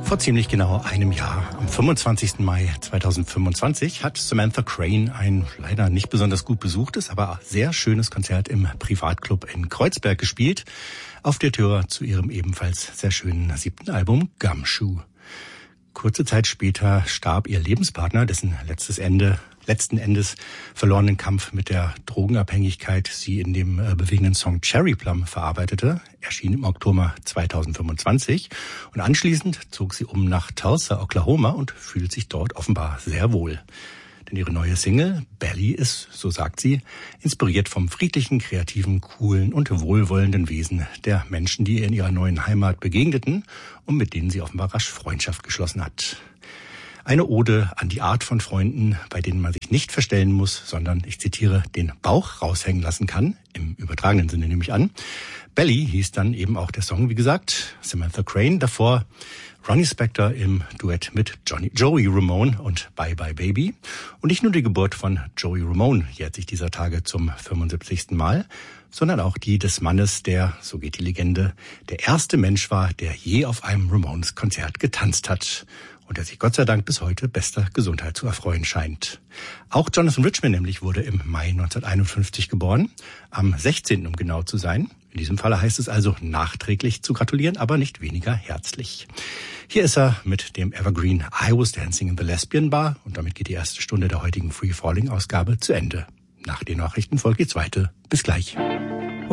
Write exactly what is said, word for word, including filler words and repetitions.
Vor ziemlich genau einem Jahr, am fünfundzwanzigsten Mai zweitausendfünfundzwanzig, hat Samantha Crain ein leider nicht besonders gut besuchtes, aber sehr schönes Konzert im Privatclub in Kreuzberg gespielt, auf der Tour zu ihrem ebenfalls sehr schönen siebten Album Gumshoe. Kurze Zeit später starb ihr Lebenspartner, dessen letztes Ende, letzten Endes verlorenen Kampf mit der Drogenabhängigkeit sie in dem äh, bewegenden Song Cherry Plum verarbeitete, erschien im Oktober zweitausendfünfundzwanzig. Und anschließend zog sie um nach Tulsa, Oklahoma und fühlt sich dort offenbar sehr wohl. Denn ihre neue Single, Belly, ist, so sagt sie, inspiriert vom friedlichen, kreativen, coolen und wohlwollenden Wesen der Menschen, die ihr in ihrer neuen Heimat begegneten und mit denen sie offenbar rasch Freundschaft geschlossen hat. Eine Ode an die Art von Freunden, bei denen man sich nicht verstellen muss, sondern, ich zitiere, den Bauch raushängen lassen kann, im übertragenen Sinne nehme ich an. Belly hieß dann eben auch der Song, wie gesagt, Samantha Crain, davor Ronnie Spector im Duett mit Johnny, Joey Ramone und Bye Bye Baby. Und nicht nur die Geburt von Joey Ramone jährt sich dieser Tage zum fünfundsiebzigsten Mal, sondern auch die des Mannes, der, so geht die Legende, der erste Mensch war, der je auf einem Ramones-Konzert getanzt hat und der sich Gott sei Dank bis heute bester Gesundheit zu erfreuen scheint. Auch Jonathan Richman nämlich wurde im Mai neunzehnhunderteinundfünfzig geboren, am sechzehnten um genau zu sein. In diesem Falle heißt es also nachträglich zu gratulieren, aber nicht weniger herzlich. Hier ist er mit dem Evergreen I Was Dancing in the Lesbian Bar und damit geht die erste Stunde der heutigen Free Falling Ausgabe zu Ende. Nach den Nachrichten folgt die zweite. Bis gleich.